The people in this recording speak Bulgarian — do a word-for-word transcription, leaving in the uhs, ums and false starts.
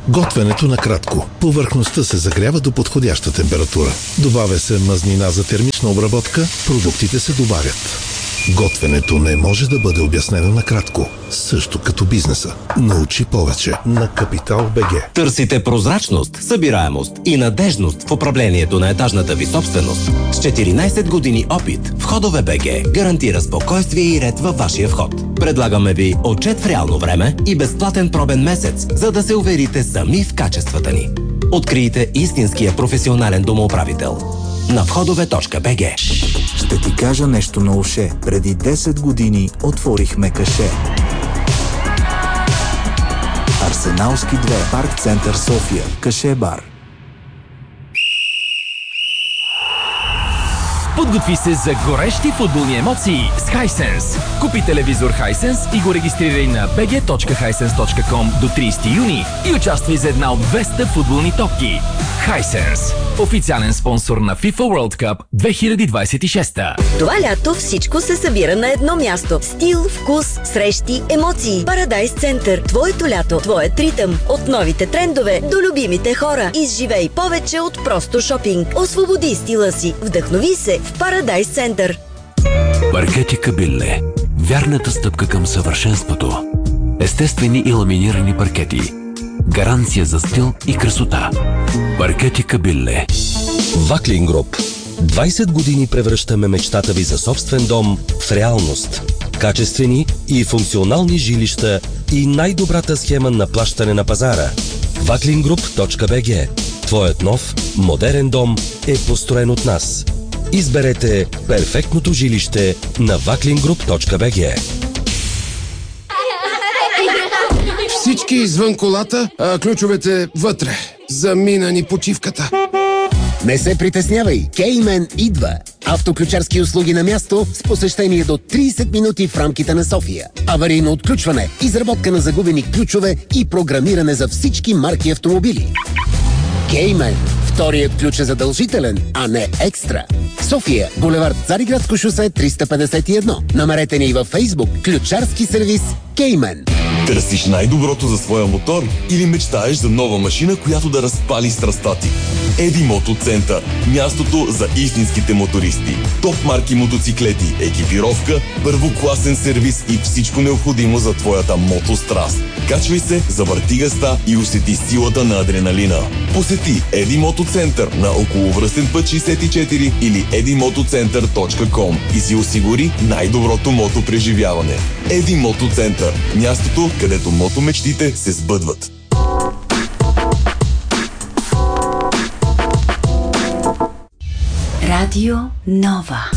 Готвенето накратко. Повърхността се загрява до подходяща температура. Добавя се мазнина за термична обработка, продуктите се добавят. Готвенето не може да бъде обяснено накратко. Също като бизнеса. Научи повече на Капитал БГ. Търсите прозрачност, събираемост и надежност в управлението на етажната ви собственост. С четиринайсет години опит Входове БГ гарантира спокойствие и ред във вашия вход. Предлагаме ви отчет в реално време и безплатен пробен месец, за да се уверите сами в качествата ни. Открийте истинския професионален домоуправител на входове точка бг. Ще ти кажа нещо на уше. Преди десет години отворихме каше. Арсеналски две, Парк център София, Каше бар. Подготви се за горещи футболни емоции с Hisense. Купи телевизор Hisense и го регистрирай на би джи точка хайсенс точка ком до трийсети юни и участвай за една от двеста футболни топки. Hisense. Официален спонсор на FIFA World Cup две хиляди двайсет и шеста. Това лято всичко се събира на едно място. Стил, вкус, срещи, емоции. Парадайс Център. Твоето лято, твоят ритъм. От новите трендове до любимите хора. Изживей повече от просто шопинг. Освободи стила си. Вдъхнови се в Парадайс Център. Паркети Кабилле. Вярната стъпка към съвършенството. Естествени и ламинирани паркети. Гаранция за стил и красота. Паркети Кабилле. Ваклин Груп. двайсет години превръщаме мечтата ви за собствен дом в реалност. Качествени и функционални жилища и най-добрата схема на плащане на пазара. ваклин груп точка би джи. Твоят нов, модерен дом е построен от нас. Изберете перфектното жилище на ваклин груп точка би джи. Всички извън колата, а ключовете вътре. Замина ни почивката. Не се притеснявай, Кеймен идва. Автоключарски услуги на място с посещение до трийсет минути в рамките на София. Аварийно отключване, изработка на загубени ключове и програмиране за всички марки автомобили. Кеймен. Вторият ключ е задължителен, а не екстра. София, булевард Цариградско шосе триста петдесет и едно. Намерете ни във Фейсбук. Ключарски сервис Кеймен. Търсиш най-доброто за своя мотор или мечтаеш за нова машина, която да разпали страстта ти? Еди Мото Център. Мястото за истинските мотористи. Топ марки мотоциклети, екипировка, първокласен сервис и всичко необходимо за твоята мотостраст. Качвай се, завърти газта и усети силата на адреналина. Посети Еди Мото Център на околовръстен път шейсет и четири или еди мотоцентър точка ком и си осигури най-доброто мото преживяване. Еди Мото Център. Мястото, където мотомечтите се сбъдват. Радио Нова.